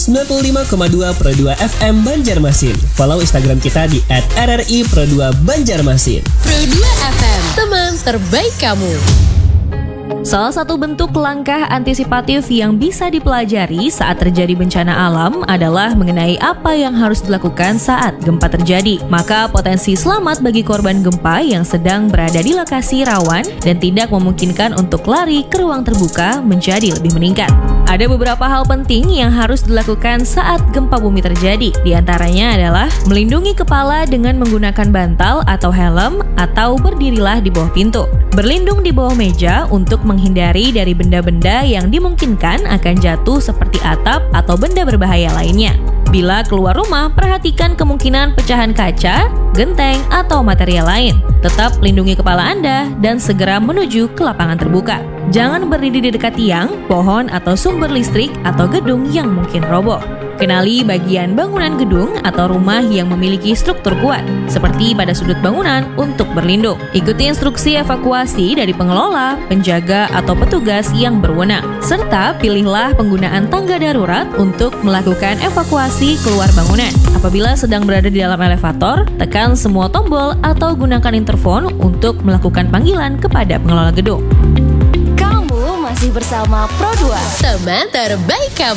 95,2 Pro 2 FM Banjarmasin. Follow Instagram kita di @rri_pro2banjarmasin. Pro 2 FM, teman terbaik kamu. Salah satu bentuk langkah antisipatif yang bisa dipelajari saat terjadi bencana alam adalah mengenai apa yang harus dilakukan saat gempa terjadi. Maka potensi selamat bagi korban gempa yang sedang berada di lokasi rawan dan tidak memungkinkan untuk lari ke ruang terbuka menjadi lebih meningkat. Ada beberapa hal penting yang harus dilakukan saat gempa bumi terjadi. Di antaranya adalah melindungi kepala dengan menggunakan bantal atau helm atau berdirilah di bawah pintu. Berlindung di bawah meja untuk menghindari dari benda-benda yang dimungkinkan akan jatuh seperti atap atau benda berbahaya lainnya. Bila keluar rumah, perhatikan kemungkinan pecahan kaca, genteng, atau material lain. Tetap lindungi kepala Anda dan segera menuju ke lapangan terbuka. Jangan berdiri di dekat tiang, pohon, atau sumber listrik atau gedung yang mungkin roboh. Kenali bagian bangunan gedung atau rumah yang memiliki struktur kuat, seperti pada sudut bangunan untuk berlindung. Ikuti instruksi evakuasi dari pengelola, penjaga, atau petugas yang berwenang. Serta pilihlah penggunaan tangga darurat untuk melakukan evakuasi keluar bangunan. Apabila sedang berada di dalam elevator, tekan semua tombol atau gunakan interfon untuk melakukan panggilan kepada pengelola gedung. Kamu masih bersama Pro 2, teman terbaik kamu.